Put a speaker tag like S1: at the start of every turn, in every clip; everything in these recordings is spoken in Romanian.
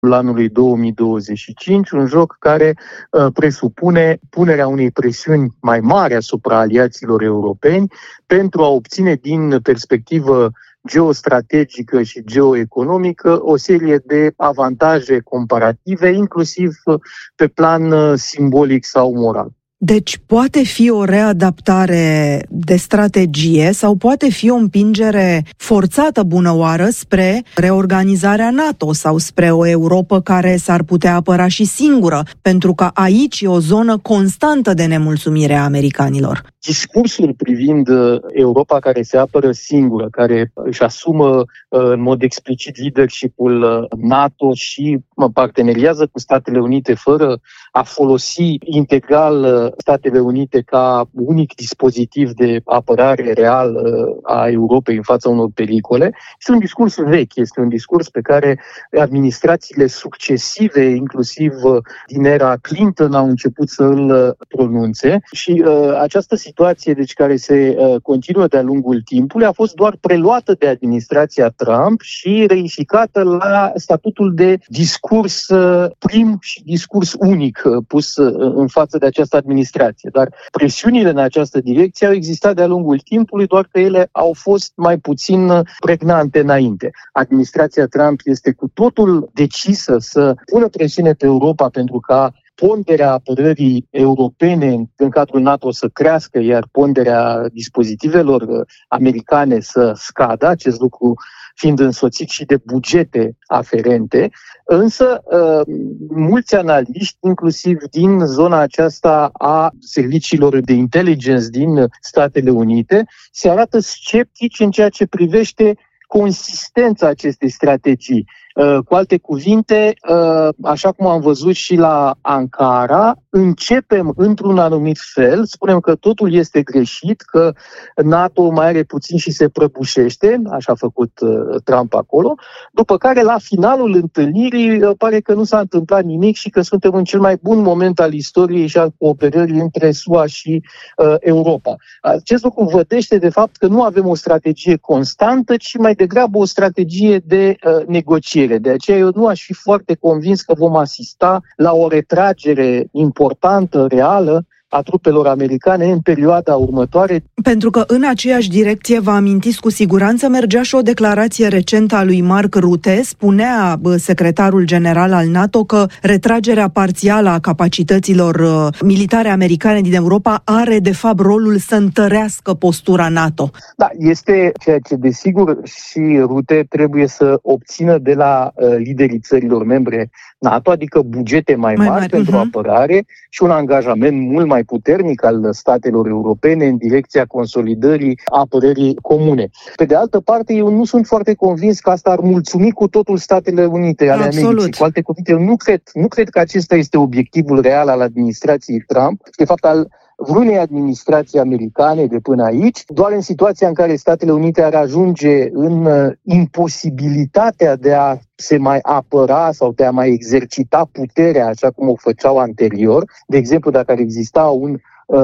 S1: anului 2025, un joc care presupune punerea unei presiuni mai mari asupra aliaților europeni pentru a obține din perspectivă geostrategică și geoeconomică o serie de avantaje comparative, inclusiv pe plan simbolic sau moral.
S2: Deci poate fi o readaptare de strategie sau poate fi o împingere forțată bunăoară spre reorganizarea NATO sau spre o Europă care s-ar putea apăra și singură, pentru că aici e o zonă constantă de nemulțumire a americanilor.
S1: Discursul privind Europa care se apără singură, care își asumă în mod explicit leadership-ul NATO și parteneriază cu Statele Unite fără a folosi integral Statele Unite ca unic dispozitiv de apărare real a Europei în fața unor pericole, este un discurs vechi, este un discurs pe care administrațiile succesive, inclusiv din era Clinton, au început să îl pronunțe și această situație deci, care se continuă de-a lungul timpului a fost doar preluată de administrația Trump și reificată la statutul de discurs prim și discurs unic pus în față de această administrație. Dar presiunile în această direcție au existat de-a lungul timpului, doar că ele au fost mai puțin pregnante înainte. Administrația Trump este cu totul decisă să pună presiune pe Europa pentru ca ponderea apărării europene în cadrul NATO să crească, iar ponderea dispozitivelor americane să scadă, acest lucru fiind însoțit și de bugete aferente. Însă, mulți analiști, inclusiv din zona aceasta a serviciilor de intelligence din Statele Unite, se arată sceptici în ceea ce privește consistența acestei strategii. Cu alte cuvinte, așa cum am văzut și la Ankara, începem într-un anumit fel, spunem că totul este greșit, că NATO mai are puțin și se prăbușește, așa a făcut Trump acolo, după care la finalul întâlnirii pare că nu s-a întâmplat nimic și că suntem în cel mai bun moment al istoriei și al cooperării între SUA și Europa. Acest lucru vădește de fapt că nu avem o strategie constantă, ci mai degrabă o strategie de negociere. De aceea eu nu aș fi foarte convins că vom asista la o retragere importantă, reală, a trupelor americane în perioada următoare.
S2: Pentru că în aceeași direcție, vă amintiți cu siguranță, mergea și o declarație recentă a lui Mark Rutte. Spunea secretarul general al NATO că retragerea parțială a capacităților militare americane din Europa are de fapt rolul să întărească postura NATO.
S1: Da, este ceea ce desigur și Rutte trebuie să obțină de la liderii țărilor membre NATO, adică bugete mai mari pentru apărare și un angajament mult mai puternic al statelor europene în direcția consolidării apărării comune. Pe de altă parte, eu nu sunt foarte convins că asta ar mulțumi cu totul Statele Unite ale Americii. Cu alte cuvinte, eu nu cred că acesta este obiectivul real al administrației Trump, de fapt al vreunei administrații americane de până aici, doar în situația în care Statele Unite ar ajunge în imposibilitatea de a se mai apăra sau de a mai exercita puterea așa cum o făceau anterior. De exemplu, dacă ar exista un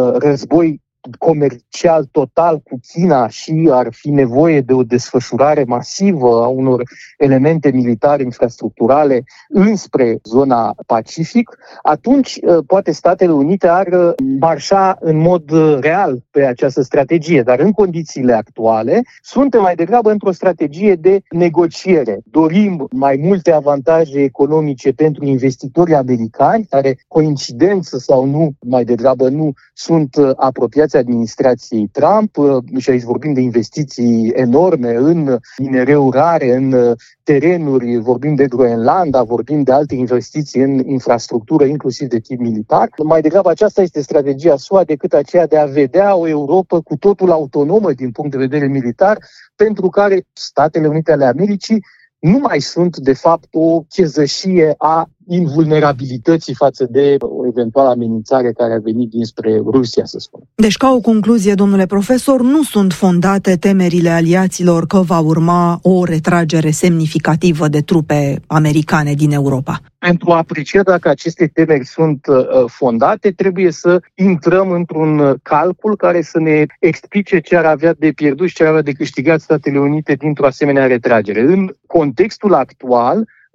S1: război comercial total cu China și ar fi nevoie de o desfășurare masivă a unor elemente militare infrastructurale înspre zona Pacific, atunci poate Statele Unite ar marșa în mod real pe această strategie. Dar în condițiile actuale suntem mai degrabă într-o strategie de negociere. Dorim mai multe avantaje economice pentru investitorii americani, care, coincidență sau nu, mai degrabă nu, sunt apropiați administrației Trump și aici vorbim de investiții enorme în minereu rare, în terenuri, vorbim de Groenlanda, vorbim de alte investiții în infrastructură, inclusiv de tip militar. Mai degrabă aceasta este strategia SUA decât aceea de a vedea o Europă cu totul autonomă din punct de vedere militar, pentru care Statele Unite ale Americii nu mai sunt, de fapt, o chezășie a invulnerabilității față de o eventuală amenințare care a venit dinspre Rusia, să spunem.
S2: Deci, ca o concluzie, domnule profesor, nu sunt fondate temerile aliaților că va urma o retragere semnificativă de trupe americane din Europa.
S1: Pentru a aprecia dacă aceste temeri sunt fondate, trebuie să intrăm într-un calcul care să ne explice ce ar avea de pierdut și ce ar avea de câștigat Statele Unite dintr-o asemenea retragere. În contextul actual,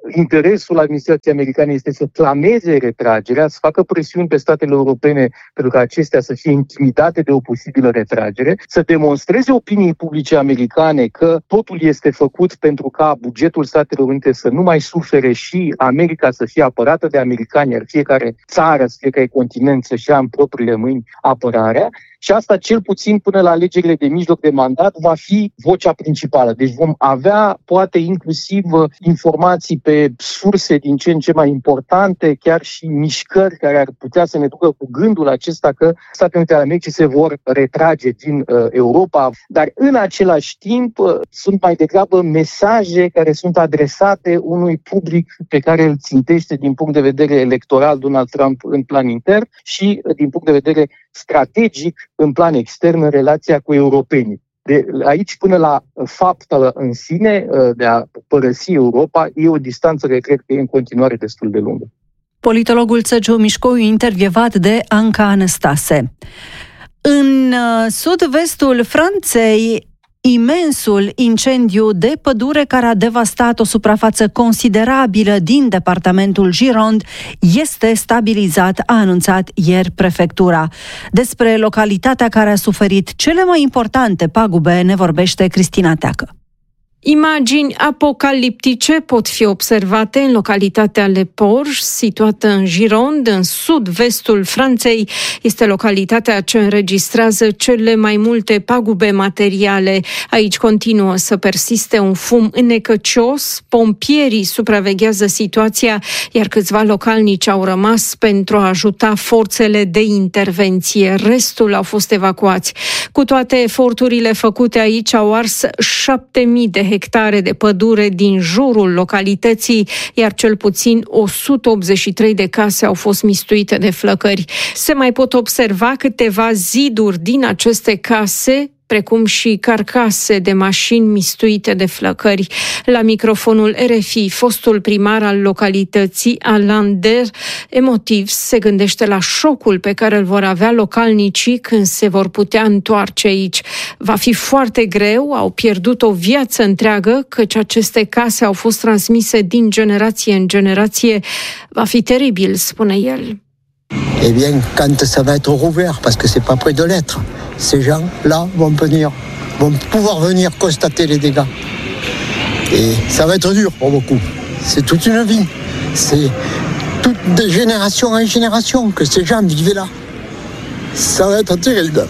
S1: interesul administrației americane este să clameze retragerea, să facă presiuni pe statele europene pentru ca acestea să fie intimidate de o posibilă retragere, să demonstreze opiniei publice americane că totul este făcut pentru ca bugetul Statelor Unite să nu mai sufere și America să fie apărată de americani, iar fiecare țară, fiecare continent să-și ia în propriile mâini apărarea. Și asta, cel puțin până la alegerile de mijloc de mandat, va fi vocea principală. Deci vom avea, poate, inclusiv informații pe surse din ce în ce mai importante, chiar și mișcări care ar putea să ne ducă cu gândul acesta că Statele Unite ale Americii se vor retrage din Europa. Dar, în același timp, sunt mai degrabă mesaje care sunt adresate unui public pe care îl țintește din punct de vedere electoral Donald Trump în plan intern și din punct de vedere strategic în plan extern în relația cu europenii. De aici până la faptul în sine de a părăsi Europa e o distanță care cred că e în continuare destul de lungă.
S2: Politologul Sergiu Mișcou, intervievat de Anca Anastase. În sud-vestul Franței, imensul incendiu de pădure care a devastat o suprafață considerabilă din departamentul Gironde este stabilizat, a anunțat ieri prefectura. Despre localitatea care a suferit cele mai importante pagube ne vorbește Cristina Teacă.
S3: Imagini apocaliptice pot fi observate în localitatea Le Porge, situată în Gironde, în sud-vestul Franței. Este localitatea ce înregistrează cele mai multe pagube materiale. Aici continuă să persiste un fum înnecăcios. Pompierii supraveghează situația, iar câțiva localnici au rămas pentru a ajuta forțele de intervenție. Restul au fost evacuați. Cu toate eforturile făcute aici, au ars 7.000 de hectare de pădure din jurul localității, iar cel puțin 183 de case au fost mistuite de flăcări. Se mai pot observa câteva ziduri din aceste case, precum și carcase de mașini mistuite de flăcări. La microfonul RFI, fostul primar al localității, Alain Der, emotiv, se gândește la șocul pe care îl vor avea localnicii când se vor putea întoarce aici. Va fi foarte greu, au pierdut o viață întreagă, căci aceste case au fost transmise din generație în generație. Va fi teribil, spune el.
S4: Eh bien, quand ça va être rouvert, parce que c'est pas près de l'être, ces gens-là vont pouvoir venir constater les dégâts. Et ça va être dur pour beaucoup. C'est toute une vie. C'est toute de génération en génération que ces gens vivaient là. Ça va être terrible.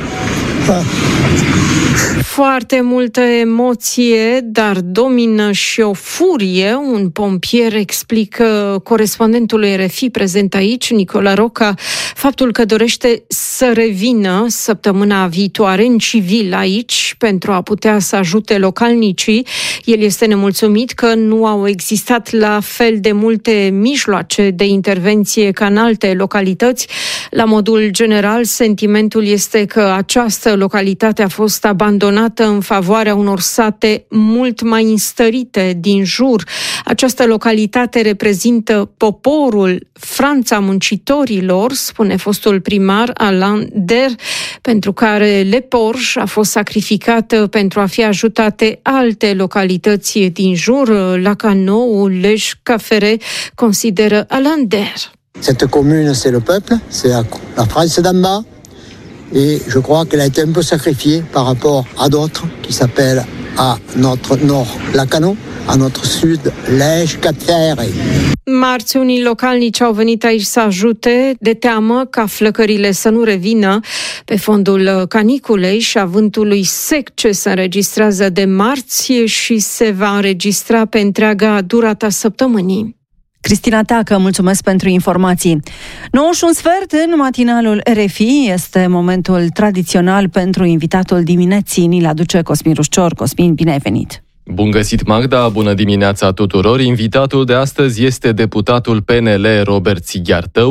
S3: Foarte multă emoție, dar domină și o furie. Un pompier explică corespondentului RFI prezent aici, Nicola Roca, faptul că dorește să revină săptămâna viitoare în civil aici pentru a putea să ajute localnicii. El este nemulțumit că nu au existat la fel de multe mijloace de intervenție ca în alte localități. La modul general, sentimentul este că această localitate a fost abandonată în favoarea unor sate mult mai înstărite din jur. Această localitate reprezintă poporul, Franța muncitorilor, spune fostul primar Alain Der, pentru care Le Porge a fost sacrificată pentru a fi ajutate alte localități din jur, Lacanau, Lej, Cafere, consideră Alain Der.
S4: Cette commune, c'est le peuple, c'est la France d'en bas. Et je crois qu'elle a été un peu sacrifiée par rapport à d'autres qui s'appellent à notre nord Lacanau, à notre sud Lej, Cafere.
S3: Marți, unii localnici au venit aici să ajute, de teamă ca flăcările să nu revină pe fondul caniculei și a vântului sec ce se înregistrează de marți și se va înregistra pe întreaga durata săptămânii.
S2: Cristina Teacă, mulțumesc pentru informații. 9:15 în matinalul RFI este momentul tradițional pentru invitatul dimineții. Ni-l aduce Cosmin Rușcior. Cosmin, bine ai venit!
S5: Bun găsit, Magda! Bună dimineața tuturor! Invitatul de astăzi este deputatul PNL Robert Sighiartău.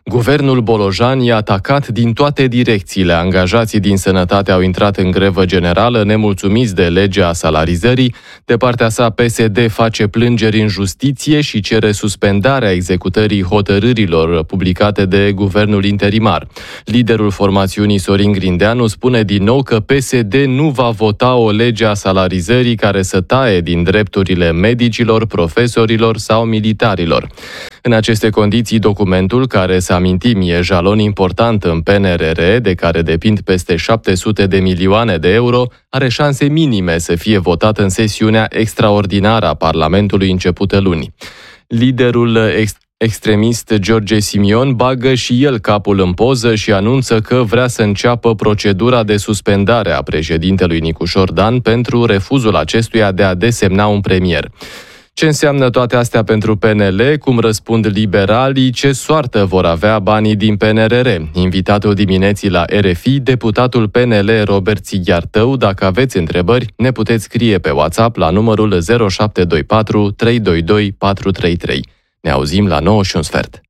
S5: Guvernul Bolojan i-a atacat din toate direcțiile. Angajații din sănătate au intrat în grevă generală, nemulțumiți de legea salarizării. De partea sa, PSD face plângeri în justiție și cere suspendarea executării hotărârilor publicate de guvernul interimar. Liderul formațiunii Sorin Grindeanu spune din nou că PSD nu va vota o lege a salarizării care să taie din drepturile medicilor, profesorilor sau militarilor. În aceste condiții, documentul, care, să amintim, e jalon important în PNRR, de care depind peste 700 de milioane de euro, are șanse minime să fie votat în sesiunea extraordinară a Parlamentului începută luni. Liderul extremist George Simion bagă și el capul în poză și anunță că vrea să înceapă procedura de suspendare a președintelui Nicușor Dan pentru refuzul acestuia de a desemna un premier. Ce înseamnă toate astea pentru PNL, cum răspund liberalii, ce soartă vor avea banii din PNRR? Invitatul dimineții la RFI, deputatul PNL Robert Țighiartău. Dacă aveți întrebări, ne puteți scrie pe WhatsApp la numărul 0724 322 433. Ne auzim la 9:15.